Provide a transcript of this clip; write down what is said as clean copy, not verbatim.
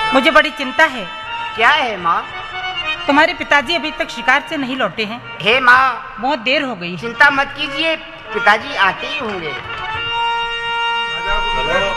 मुझे बड़ी चिंता है। क्या है माँ? तुम्हारे पिताजी अभी तक शिकार से नहीं लौटे हैं। हे माँ, बहुत देर हो गई। चिंता मत कीजिए, पिताजी आते ही होंगे।